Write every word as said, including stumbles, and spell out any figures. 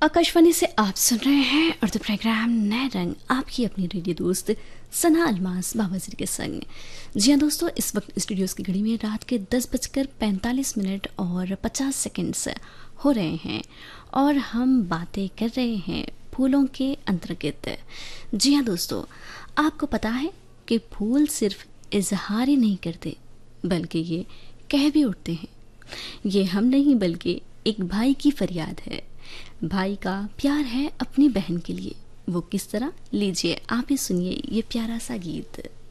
आकाशवाणी से आप सुन रहे हैं उर्दू प्रोग्राम नए रंग, आपकी अपनी रेडियो दोस्त सना अलमास बाबाजी के संग। जी हाँ दोस्तों, इस वक्त स्टूडियोज की घड़ी में रात के दस बजकर पैंतालीस मिनट और पचास सेकंड्स हो रहे हैं और हम बातें कर रहे हैं फूलों के अंतर्गत। जी हाँ दोस्तों, आपको पता है कि फूल सिर्फ इजहार ही नहीं करते बल्कि ये कह भी उठते हैं। ये हम नहीं बल्कि एक भाई की फरियाद है। भाई का प्यार है अपनी बहन के लिए, वो किस तरह, लीजिए आप ही सुनिए ये प्यारा सा गीत।